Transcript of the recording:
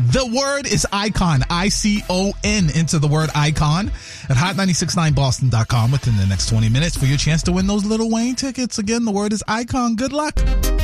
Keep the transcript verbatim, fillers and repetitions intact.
The word is icon, I C O N, into the word icon at hot nine six nine boston dot com within the next twenty minutes for your chance to win those Lil Wayne tickets. Again, the word is icon. Good luck.